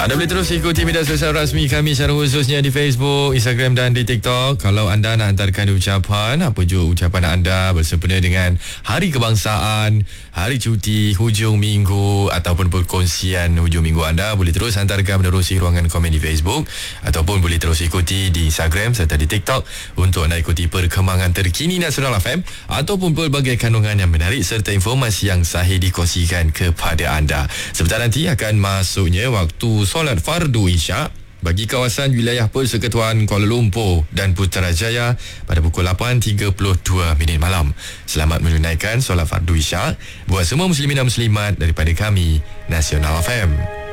Anda boleh terus ikuti media sosial rasmi kami secara khususnya di Facebook, Instagram dan di TikTok. Kalau anda nak hantarkan ucapan, apa jua ucapan anda bersempena dengan Hari Kebangsaan, Hari Cuti, hujung minggu ataupun perkongsian hujung minggu anda, boleh terus hantarkan menerusi ruangan komen di Facebook ataupun boleh terus ikuti di Instagram serta di TikTok untuk anda ikuti perkembangan terkini Nasional FM ataupun pelbagai kandungan yang menarik serta informasi yang sahih dikongsikan kepada anda. Sebentar nanti akan masuknya waktu solat fardu Isyak bagi kawasan wilayah Persekutuan Kuala Lumpur dan Putrajaya pada pukul 8.32 malam. Selamat menunaikan solat fardu Isyak buat semua muslimin dan muslimat daripada kami, Nasional FM.